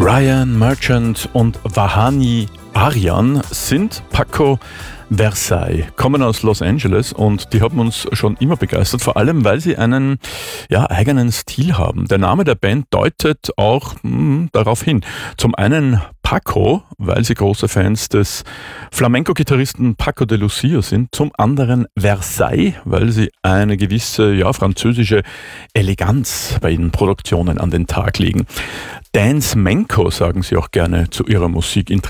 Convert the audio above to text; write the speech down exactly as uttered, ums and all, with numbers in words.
Ryan Merchant und Vahani Aryan sind Paco Versailles, kommen aus Los Angeles und die haben uns schon immer begeistert, vor allem weil sie einen ja, eigenen Stil haben. Der Name der Band deutet auch mh, darauf hin. Zum einen Paco, weil sie große Fans des Flamenco-Gitarristen Paco de Lucia sind. Zum anderen Versailles, weil sie eine gewisse ja, französische Eleganz bei ihren Produktionen an den Tag legen. Dance Menko sagen sie auch gerne zu ihrer Musik.